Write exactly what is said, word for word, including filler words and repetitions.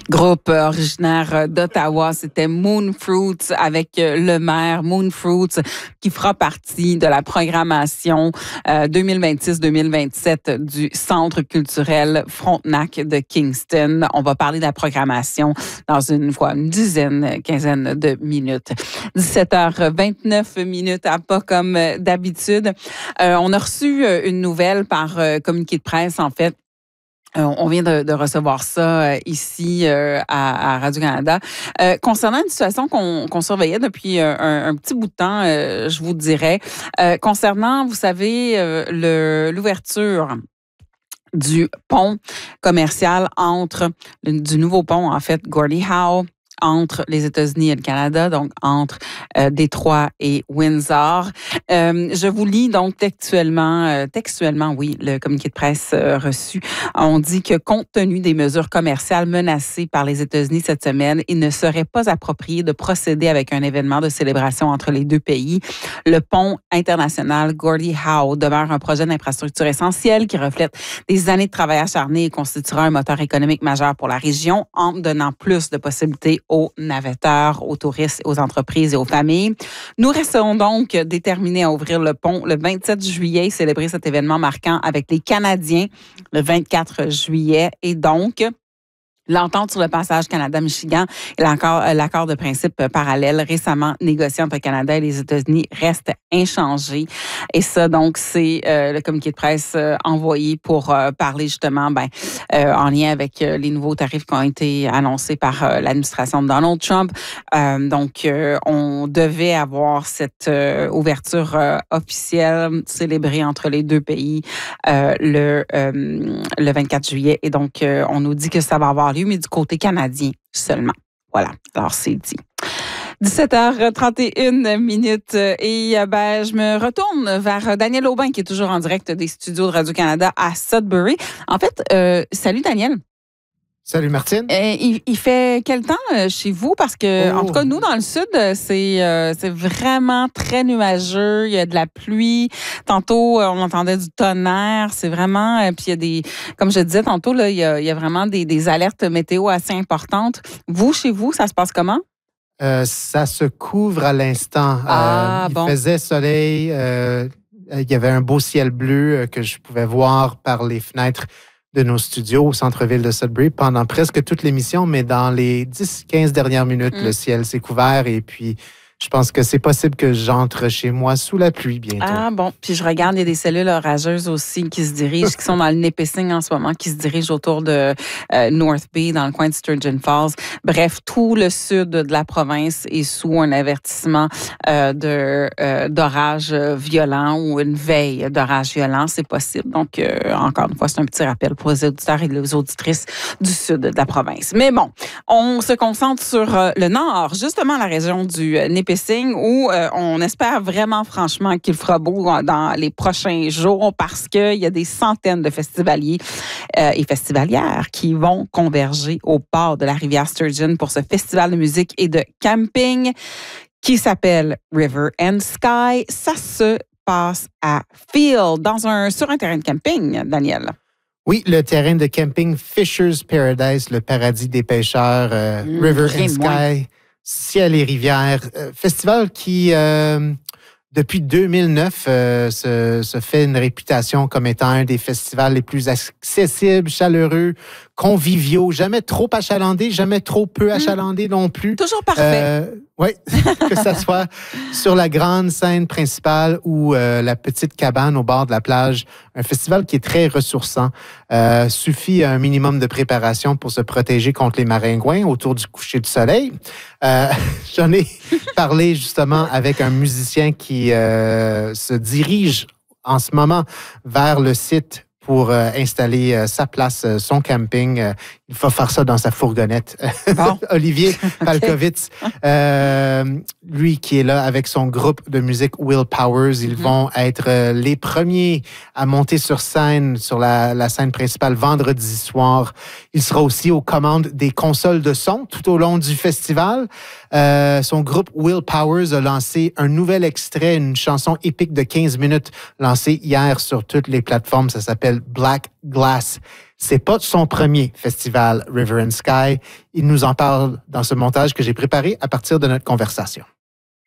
Groupe originaire d'Ottawa, c'était Moonfruits avec le maire Moonfruits qui fera partie de la programmation euh, deux mille vingt-six deux mille vingt-sept du Centre culturel Frontenac de Kingston. On va parler de la programmation dans une fois une dizaine, quinzaine de minutes. dix-sept heures vingt-neuf minutes, à pas comme d'habitude. Euh, on a reçu une nouvelle par euh, communiqué de presse, en fait. Euh, on vient de, de recevoir ça euh, ici euh, à, à Radio-Canada. Euh, concernant une situation qu'on, qu'on surveillait depuis euh, un, un petit bout de temps, euh, je vous dirais, euh, concernant, vous savez, euh, le, l'ouverture du pont commercial entre, le, du nouveau pont, en fait, Gordie Howe, entre les États-Unis et le Canada, donc entre euh, Détroit et Windsor. Euh, je vous lis donc textuellement, euh, textuellement, oui, le communiqué de presse euh, reçu. On dit que compte tenu des mesures commerciales menacées par les États-Unis cette semaine, il ne serait pas approprié de procéder avec un événement de célébration entre les deux pays. Le pont international Gordie Howe demeure un projet d'infrastructure essentiel qui reflète des années de travail acharné et constituera un moteur économique majeur pour la région en donnant plus de possibilités aux navetteurs, aux touristes, aux entreprises et aux familles. Nous restons donc déterminés à ouvrir le pont le vingt-sept juillet et célébrer cet événement marquant avec les Canadiens le vingt-quatre juillet. Et donc, l'entente sur le passage Canada-Michigan et l'accord, l'accord de principe parallèle récemment négocié entre le Canada et les États-Unis reste inchangé. Et ça, donc, c'est euh, le communiqué de presse euh, envoyé pour euh, parler justement ben, euh, en lien avec euh, les nouveaux tarifs qui ont été annoncés par euh, l'administration de Donald Trump. Euh, donc, euh, on devait avoir cette euh, ouverture euh, officielle célébrée entre les deux pays euh, le, euh, le vingt-quatre juillet. Et donc, euh, on nous dit que ça va avoir lieu, mais du côté canadien seulement. Voilà, alors c'est dit. dix-sept heures trente et une minutes et ben, je me retourne vers Daniel Aubin qui est toujours en direct des studios de Radio-Canada à Sudbury. En fait, euh, salut Daniel. Salut Martine. Euh, il, il fait quel temps euh, chez vous? Parce que, oh. en tout cas, nous, dans le sud, c'est, euh, c'est vraiment très nuageux. Il y a de la pluie. Tantôt, euh, on entendait du tonnerre. C'est vraiment... Euh, puis il y a des... Comme je disais tantôt, là, il y a, il y a vraiment des, des alertes météo assez importantes. Vous, chez vous, ça se passe comment? Euh, ça se couvre à l'instant. Ah, euh, bon. Il faisait soleil. Euh, il y avait un beau ciel bleu que je pouvais voir par les fenêtres de nos studios au centre-ville de Sudbury pendant presque toute l'émission, mais dans les dix quinze dernières minutes, mm. le ciel s'est couvert et puis je pense que c'est possible que j'entre chez moi sous la pluie bientôt. Ah bon, puis je regarde, il y a des cellules orageuses aussi qui se dirigent, qui sont dans le Nipissing en ce moment, qui se dirigent autour de euh, North Bay, dans le coin de Sturgeon Falls. Bref, tout le sud de la province est sous un avertissement euh, de euh, d'orage violent ou une veille d'orage violent, c'est possible. Donc, euh, encore une fois, c'est un petit rappel pour les auditeurs et les auditrices du sud de la province. Mais bon, on se concentre sur euh, le nord, justement la région du euh, Nipissing, où euh, on espère vraiment franchement qu'il fera beau dans les prochains jours parce qu'il y a des centaines de festivaliers euh, et festivalières qui vont converger au port de la rivière Sturgeon pour ce festival de musique et de camping qui s'appelle River and Sky. Ça se passe à Field, dans un, sur un terrain de camping, Daniel. Oui, le terrain de camping Fisher's Paradise, le paradis des pêcheurs, euh, mmh, River and Sky. Moins. Ciel et rivières, euh, festival qui, euh, depuis deux mille neuf, euh, se, se fait une réputation comme étant un des festivals les plus accessibles, chaleureux, conviviaux, jamais trop achalandés, jamais trop peu achalandés mmh. non plus. Toujours parfait. Euh, oui, que ça soit sur la grande scène principale ou euh, la petite cabane au bord de la plage. Un festival qui est très ressourçant. Euh, suffit un minimum de préparation pour se protéger contre les maringouins autour du coucher du soleil. Euh, j'en ai parlé justement avec un musicien qui euh, se dirige en ce moment vers le site pour euh, installer euh, sa place, euh, son camping. Euh, il va faire ça dans sa fourgonnette. Bon. Olivier Palkovitz, okay. euh, lui qui est là avec son groupe de musique Will Powers, ils mm-hmm. vont être euh, les premiers à monter sur scène, sur la, la scène principale vendredi soir. Il sera aussi aux commandes des consoles de son tout au long du festival. Euh, son groupe Will Powers a lancé un nouvel extrait, une chanson épique de quinze minutes lancée hier sur toutes les plateformes. Ça s'appelle Black Glass C'est pas son premier festival River and Sky. Il nous en parle dans ce montage que j'ai préparé à partir de notre conversation.